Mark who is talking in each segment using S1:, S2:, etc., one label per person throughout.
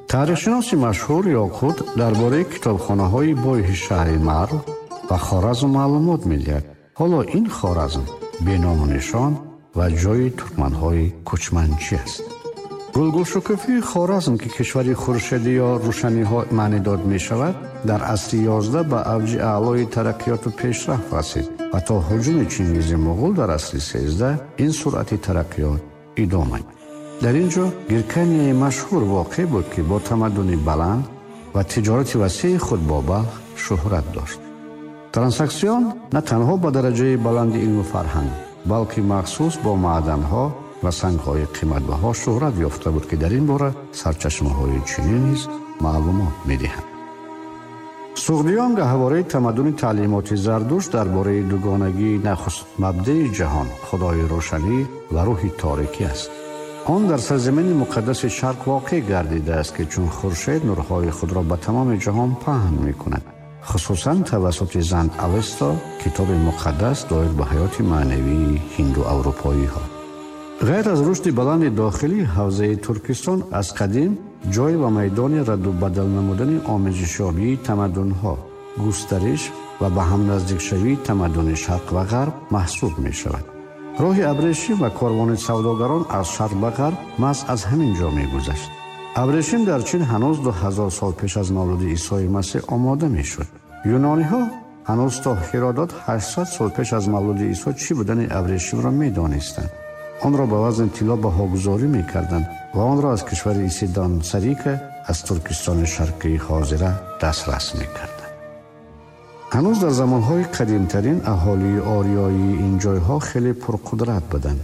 S1: таърихшиноси машҳур Ёқут дар бораи китобхонаҳои бойҳи шаҳри Марв ва Хоразм маълумот медиҳад. ҳоло ин Хоразм беному нишон ва ҷойи туркманҳои кӯчманд чӣ аст? гулгулшукуфии Хоразм ки кишвари хуршедӣ ё рӯшаниҳо маънӣ дод мешавад, дар асри 11 ба авҷи аълои тараққиёту пешрафт расид ва то ҳуҷуми Чингизи Муғул дар асри 13 ин суръати тараққиёт идома ёфт. дар ин ҷо Гирканияи машҳур воқеъ буд ки бо тамаддуни баланд ва тиҷорати васеъи худ бо балх шӯҳрат дошт. Трансаксион на танҳо ба дараҷаи баланди илму фарҳанг, балки махсус бо маъданҳо ва сангҳои қиматбаҳо шӯҳрат ёфта буд ки дар ин бора сарчашмаҳои чунин низ маълумот медиҳанд. суғдиён гаҳвораи тамаддуни таълимоти Зардушт дар бораи дугонагии нахуст мабдаи ҷаҳон, худои рӯшанӣ ва рӯҳи торикӣ аст. он дар сарзамини муқаддаси шарқ воқеъ гардидааст ки чун хуршед нурҳои худро ба тамоми ҷаҳон паҳн мекунад. хусусан тавассути Занд Авесто, китоби муқаддас доир ба ҳаёти маънавии ҳинду аврупоиҳо. ғайр аз рушди баланди дохилии ҳавзаи Туркистон, аз қадим ҷой ва майдони раду бадал намудани омезишёбии тамаддунҳо, густариш ва ба ҳам наздикшавии тамаддуни шарқ ва ғарб маҳсуб мешавад. роҳи абрешим ва корвони савдогарон аз шарқ ба ғарб маҳз аз ҳамин ҷо мегузашт. абрешим дар чин ҳанӯз 2000 сол пеш аз мавлуди Исои Масеҳ омода мешуд. юнониҳо ҳанӯз то Ҳеродот 800 сол пеш аз мавлуди Исо чӣ будани абрешимро медонистанд. онро ба вазни тилло баҳогузорӣ мекарданд ва онро аз кишвари Исидон Сарика аз Туркистони шарқии ҳозира дастрас мекарданд. ҳанӯз дар замонҳои қадимтарин аҳолии ориёии ин ҷойҳо хеле пурқудрат буданд.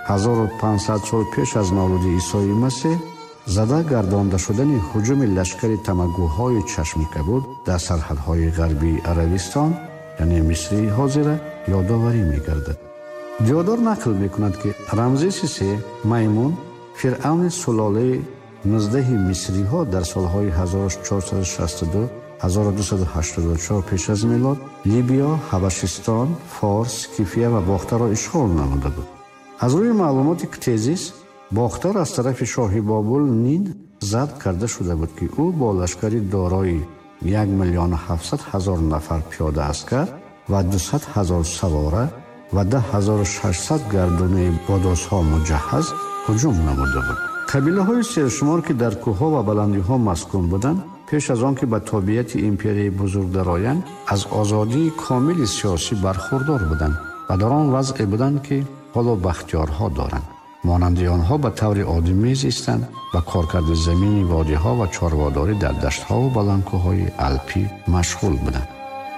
S1: 1500 сол пеш аз мавлуди Исои Масеҳ зада гардонда шудани ҳуҷуми лашкари тамагӯҳои чашми кабуд дар сарҳадҳои ғарбии Арабистон, яъне Мисри ҳозира, ёдоварӣ мегардад. диёдор нақл мекунад ки Рамзеси се Маймун, фиръавни сулолаи 19 мисриҳо дар солҳои 1462-1284 пеш аз милод Либиё, Ҳабашистон, Форс, Кифия ва Бохтаро ишғол намуда буд. аз рӯи маълумоти Ктезис, Бохтар аз тарафи шоҳи Бобул Нин зад карда шуда буд ки ӯ бо лашкари дорои 1,700,000 нафар пиёда аскар ва 200,000 савора ва 10,600 гардунаи бодозҳо муҷаҳҳаз ҳуҷум намуда буд. қабилаҳои сершумор ки дар кӯҳҳо ва баландиҳо маскун буданд, пеш аз он ки ба тобиати империяи бузург дароянд, аз озодии комили сиёсӣ бархурдор буданд ва дар он вазъе буданд ки ҳоло бахтиёрҳо доранд. монанди онҳо ба таври одӣ мезистанд ва коркарди замини водиҳо ва чорводорӣ дар даштҳову баландкӯҳҳои алпӣ машғул буданд.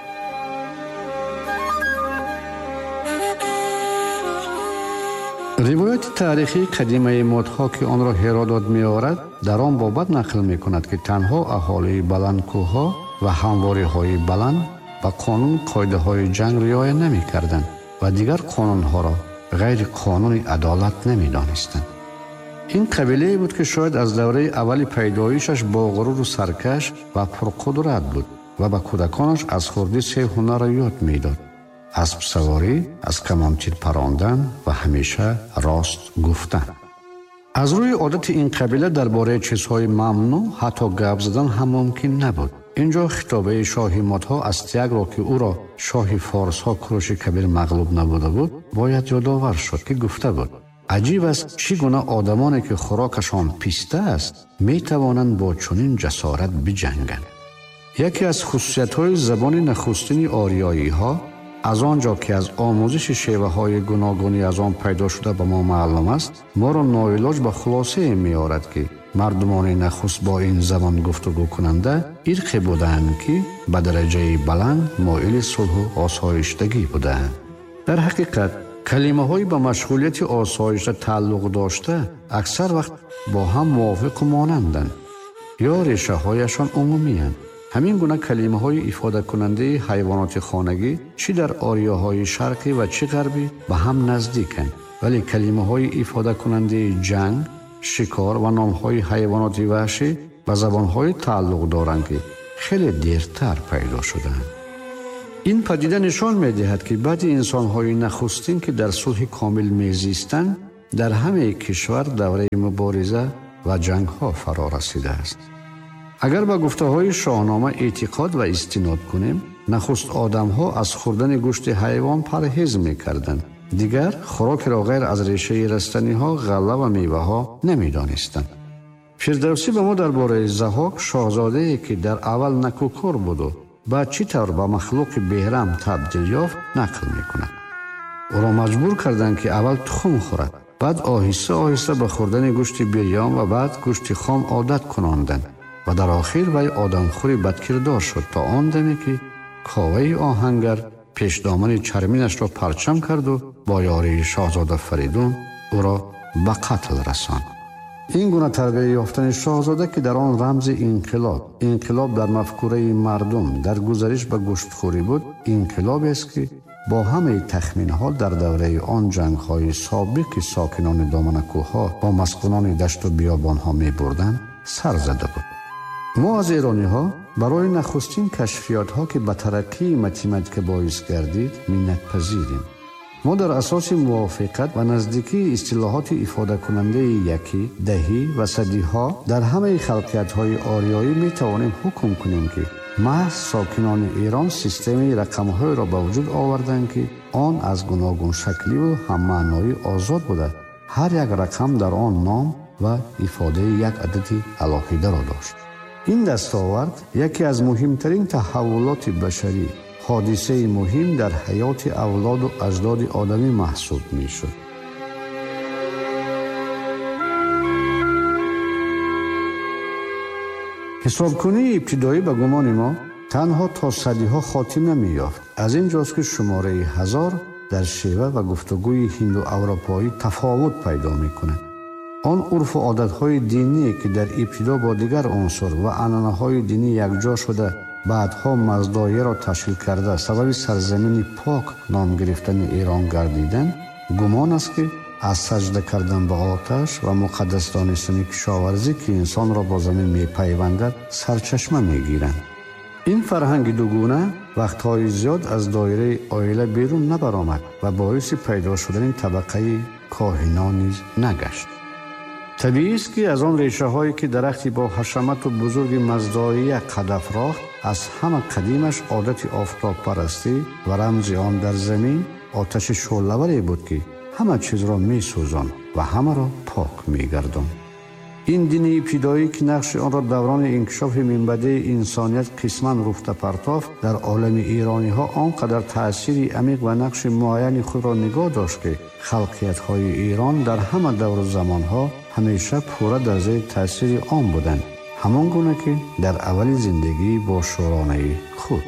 S1: ривояти таърихии қадимаи модҳо ки онро Ҳеродот меорад, дар он бобат нақл мекунад ки танҳо аҳолии баландкӯҳҳо ва ҳамвориҳои баланд ба қонун қоидаҳои ҷанг риоя намекарданд ва дигар қонунҳоро ғайри қонуни адолат намедонистанд. ин қабилае буд ки шояд аз давраи аввали пайдоишаш бо ғуруру саркаш ва пурқудрат буд ва ба кӯдаконаш аз хурдӣ 3 ҳунарро ёд медод: аспсаворӣ, аз камонтир парондан ва ҳамеша рост гуфтан. аз рӯи одати ин қабила дар бораи чизҳои мамнӯъ ҳатто гап задан ҳам мумкин набуд. ин ҷо хитобаи шоҳи модҳо Астиагро ки ӯро шоҳи форсҳо Кӯрӯши Кабир мағлуб набуда буд, бояд ёдовар шуд ки гуфта буд: аҷиб аст чӣ гуна одамоне ки хӯрокашон писта аст, метавонанд бо чунин ҷасорат биҷанганд. яке аз хусусиятҳои забони нахустини ориёиҳо, аз он ҷо ки аз омӯзиши шеваҳои гуногуни аз он пайдо шуда ба мо маълум аст, моро ноилоҷ ба хулосае меорад ки мардумони нахуст бо ин забон гуфтугӯ кунанда ирқе буданд ки ба дараҷаи баланд моили сулҳу осоиштагӣ будаанд. дар ҳақиқат калимаҳои ба машғулияти осоишта тааллуқ дошта аксар вақт бо ҳам мувофиқу монанданд ё решаҳояшон умумиянд. ҳамин гуна калимаҳои ифодакунандаи ҳайвоноти хонагӣ чӣ дар ориёҳои шарқӣ ва чӣ ғарбӣ ба ҳам наздиканд, вале калимаҳои ифодакунандаи ҷанг, шикор ва номҳои ҳайвоноти ваҳшӣ ба забонҳои тааллуқ доранд ки хеле дертар пайдо шудаанд. ин падида нишон медиҳад ки баъди инсонҳои нахустин ки дар сулҳи комил мезистанд, дар ҳамаи кишвар давраи мубориза ва ҷангҳо фаро расидааст. اگر به گفته‌های شاهنامه اعتقاد و استناد کنیم، نخست آدم‌ها از خوردن گوشت حیوان پرهیز می‌کردند. دیگر خوراک را غیر از ریشه رستنی‌ها، غله و میوه‌ها نمی‌دانستند. فردوسی به ما درباره ضحاک، شاهزاده‌ای که در اول نکوکار بود و بعد چطور به مخلوق بهرم تبدیل یافت نقل می‌کند. او را مجبور کردند که اول تخم خورد، بعد آهسته آهسته به خوردن گوشت بریان و بعد گوشت خام عادت کناندند و در آخر وی آدمخوری بدکردار شد تا آن دمی که کاوه آهنگر پیش دامن چرمینش را پرچم کرد و با یاری شاهزاده فریدون او را به قتل رساند. این گونه تربیت یافتن شاهزاده که در آن رمز انقلاب در مفکوره مردم در گذشت به گوشتخوری بود، انقلابی است که با همه تخمین‌ها در دوره آن جنگ‌های سابق ساکنان دامن کوه‌ها با مسکونان دشت و بیابان‌ها می‌بردند سر زده بود. ما از ایرانی‌ها برای نخستین کشفیات‌ها که به ترقی متمدن باعث گردید منت‌پذیریم. ما در اساس موافقت و نزدیکی اصطلاحات افاده کننده یکی، دهی و صدی‌ها در همه خلقیت‌های آریایی می‌توانیم حکم کنیم که محض ساکنان ایران سیستمی رقم‌های را به وجود آوردند که آن از گوناگون شکلی و هم معنایی آزاد بوده. هر یک رقم در آن نام و افاده یک عدد علاقیده را داشت. این دستاورد یکی از مهمترین تحولات بشری، حادثه مهم در حیات اولاد و اجداد آدمی محسوب می شد. حسابکنی ابتدایی به گمان ما تنها تا صدی‌ها خاتمه می یافت. از این جاست که شماره 1000 در شیوه و گفتگوی هندو اروپایی تفاوت پیدا می کند. آن عرف و عادت‌های دینی که در ابتدا با دیگر عنصر و عنعنه‌های دینی یکجا شده بعدها مزدایه را تشکیل کرده سبب سرزمین پاک نام گرفتن ایران گردیدند، گمان است که از سجده کردن به آتش و مقدس دانستن کشاورزی که انسان را با زمین می‌پیوندد سرچشمه می‌گیرند. این فرهنگ دوگانه وقت‌های زیاد از دایره عائله بیرون نبرآمد و باعث پیدا شدن طبقه کاهنان نیز نگشت. طبیعی است که از آن ریشه هایی که درختی با حشمت و بزرگ مزداییه قد افراخت، از همه قدیمش عادت آفتاب پرستی و رمز آن در زمین آتش شعله‌وری بود که همه چیز را می سوزاند و همه را پاک می گرداند. این دین ابتدایی که نقش آن را دوران انکشاف منبع انسانیت قسماً رفته پرتافت، در عالم ایرانی ها آنقدر تأثیر عمیق و نقش معین خود را نگاه داشت که خلقیت های ایران در همه دور و زمان ها همیشه پوره در زیر تأثیر آن بودند، همان گونه که در اول زندگی با شورانه خود.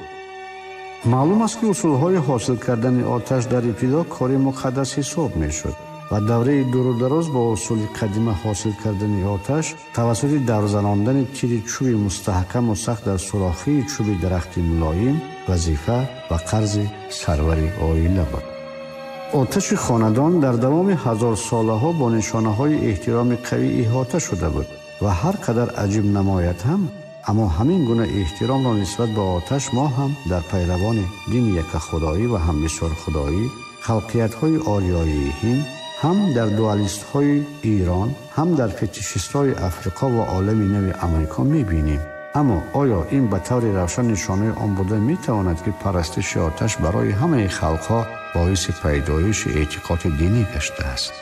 S1: معلوم است که اصول های حاصل کردن آتش در ابتدا کار مقدس حساب می شد و دوره دور و دراز با اصول قدیمه حاصل کردن آتش توسط دور زناندن تیر چوب مستحکم و سخت در سوراخی چوب درخت ملایم وظیفه و قرض سرور عائله بود. آتش خاندان در دوام 1000 ساله ها با نشانه های احترام قوی احاطه شده بود و هر قدر عجیب نماید هم، اما همین گونه احترام را نسبت به آتش ما هم در پیروان دین یک خدایی و هم بسیار خدایی خلقیت های آریایی هند، هم در دوالیست های ایران، هم در فتیشیست های افریقا و عالم نو امریکا می بینیم. اما آیا این به طور روشن نشانه آن بوده می تواند که پرستش آتش برای همه خلقها باعث پیدایش اعتقاد دینی گشته است؟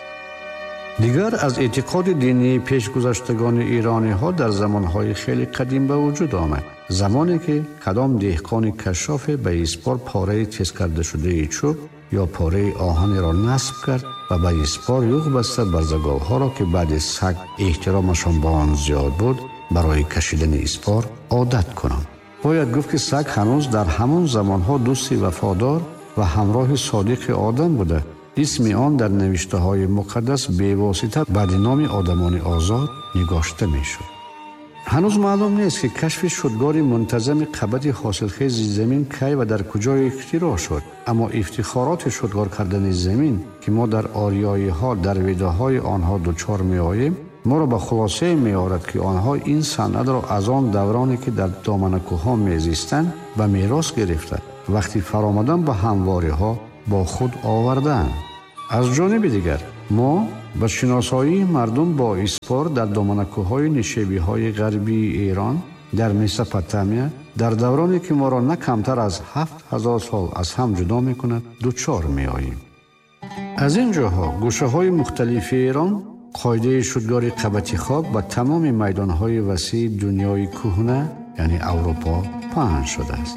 S1: دیگر از اعتقاد دینی پیشگذشتگان ایرانی ها در زمانهای خیلی قدیم به وجود آمد. زمانی که کدام دهقان کشاف به اسپار پاره تیز کرده شده چوب یا پاره آهن را نصب کرد و به اسپار یوغ بسته برزگاه ها را که بعد سگ احترامشان با آن زیاد بود برای کشیدن اسپار عادت کنند. باید گفت که سگ هنوز در همان زمانها دوستی وفادار و همراه صادق آدم بوده. اسم آن در نوشته های مقدس به واسطه بعد نام آدمان آزاد نگاشته می شد. هنوز معلوم نیست که کشف شدگار منتظم قبض حاصلخیز زمین کی و در کجای اختراع شد، اما افتخارات شدگار کردن زمین که ما در آریایی ها در ویده های آنها دوچار می آییم ما را به خلاصه می آورد که آنها این صنعت را از آن دورانی که در دامن کوه‌ها می زیستند به میراث گرفتند، وقتی فرآمدن به همواری ها با خود آوردند. از جانب دیگر ما به شناسایی مردم با اسپار در دامن کوه‌های نشیبی‌های غربی ایران در مسوپتامیا در دورانی که ما را نه کمتر از 7000 سال از هم جدا می‌کند دچار می‌آییم. از این جاها گوشه‌های مختلف ایران قاعده شدگار قبط خاک به تمام میدان‌های وسیع دنیای کهنه یعنی اروپا پهن شده است.